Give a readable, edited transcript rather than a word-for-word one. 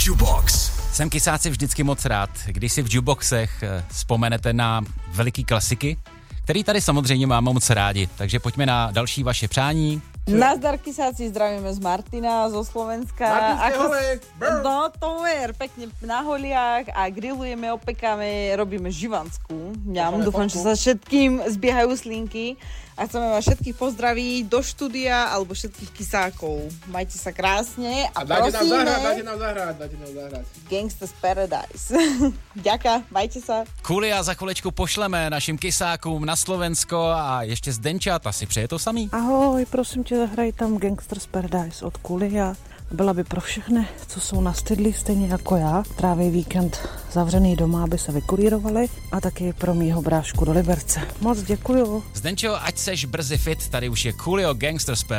Jubox. Jsem kysáci vždycky moc rád, když si v Juboxech vzpomenete na veliký klasiky, který tady samozřejmě máme moc rádi. Takže pojďme na další vaše přání. Nazdar kysáci, zdravíme z Martina, zo Slovenska. Martinské hole. No, to je pekne na holiach a grillujeme, opekáme, robíme živanskú. Dúfam, že sa všetkým zbiehajú slinky a chceme vás všetkých pozdraviť do štúdia alebo všetkých kysákov. Majte sa krásne a prosíme. Dáte nám zahrať. Gangsta's Paradise. Ďaká, majte sa. Kulia za chvilečku pošleme našim kysákům na Slovensko a ještě Zdenčata si přeje to samý. Ahoj, prosím tě, zahraj tam Gangsta's Paradise od Kulia. Byla by pro všechny, co jsou nastydlí stejně jako já. Tráví víkend zavřený doma, aby se vykurýrovali a taky pro mýho brášku do Liberce. Moc děkuju. Zdenčo, ať seš brzy fit, tady už je Coolio Gangsta's Paradise.